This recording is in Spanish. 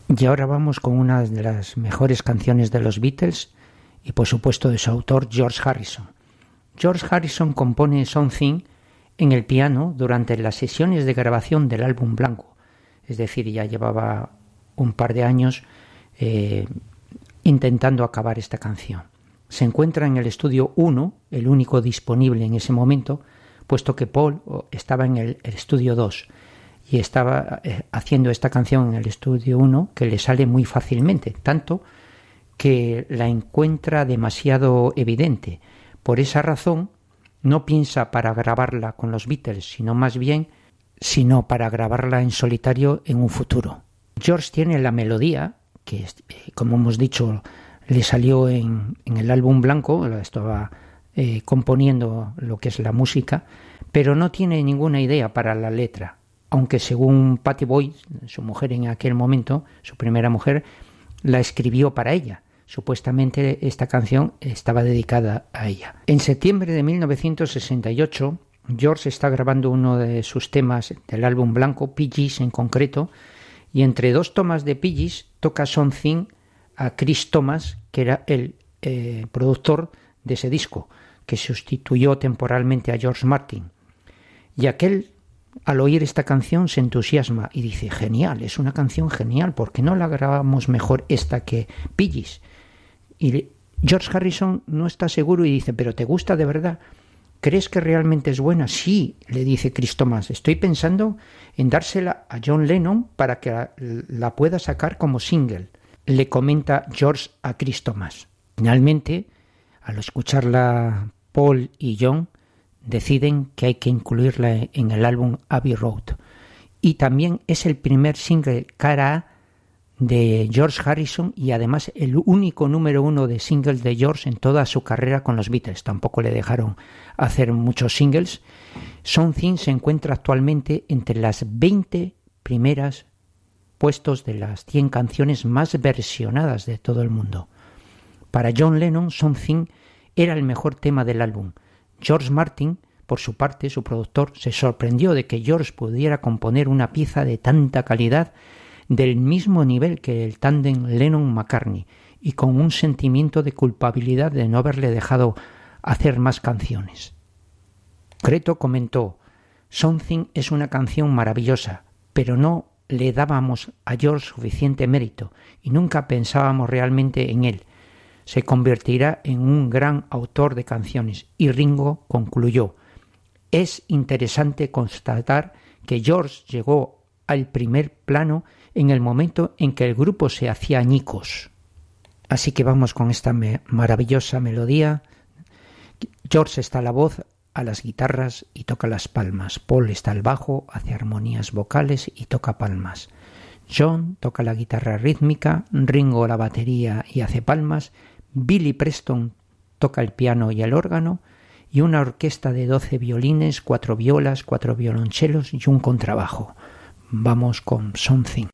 Y ahora vamos con una de las mejores canciones de los Beatles y por supuesto de su autor George Harrison. George Harrison compone Something en el piano durante las sesiones de grabación del álbum blanco, es decir, ya llevaba un par de años intentando acabar esta canción. Se encuentra en el estudio 1, el único disponible en ese momento, puesto que Paul estaba en el estudio 2 y estaba haciendo esta canción en el estudio 1 que le sale muy fácilmente, tanto que la encuentra demasiado evidente. Por esa razón no piensa para grabarla con los Beatles, sino para grabarla en solitario en un futuro. George tiene la melodía, que como hemos dicho le salió en el álbum blanco, estaba componiendo lo que es la música, pero no tiene ninguna idea para la letra, aunque según Pattie Boyd, su mujer en aquel momento, su primera mujer, la escribió para ella. Supuestamente esta canción estaba dedicada a ella. En septiembre de 1968, George está grabando uno de sus temas del álbum blanco, Piggies en concreto, y entre dos tomas de Piggies toca Something a Chris Thomas, que era el productor de ese disco, que sustituyó temporalmente a George Martin. Y aquel, al oír esta canción, se entusiasma y dice: genial, es una canción genial, ¿por qué no la grabamos mejor esta que Piggies? Y George Harrison no está seguro y dice: ¿pero te gusta de verdad? ¿Crees que realmente es buena? Sí, le dice Chris Thomas, estoy pensando en dársela a John Lennon para que la pueda sacar como single, le comenta George a Chris Thomas. Finalmente, al escucharla Paul y John, deciden que hay que incluirla en el álbum Abbey Road. Y también es el primer single cara A de George Harrison y además el único número 1 de singles de George en toda su carrera con los Beatles. Tampoco le dejaron hacer muchos singles. Something se encuentra actualmente entre las 20 primeras puestos de las 100 canciones más versionadas de todo el mundo. Para John Lennon, Something era el mejor tema del álbum. George Martin, por su parte, su productor, se sorprendió de que George pudiera componer una pieza de tanta calidad del mismo nivel que el tándem Lennon-McCartney y con un sentimiento de culpabilidad de no haberle dejado hacer más canciones. Creto comentó: Something es una canción maravillosa, pero no le dábamos a George suficiente mérito y nunca pensábamos realmente en él. Se convertirá en un gran autor de canciones. Y Ringo concluyó: es interesante constatar que George llegó al primer plano en el momento en que el grupo se hacía añicos. Así que vamos con esta maravillosa melodía. George está a la voz, a las guitarras y toca las palmas. Paul está al bajo, hace armonías vocales y toca palmas. John toca la guitarra rítmica, Ringo la batería y hace palmas, Billy Preston toca el piano y el órgano, y una orquesta de 12 violines, 4 violas, 4 violonchelos y un contrabajo. Vamos con Something.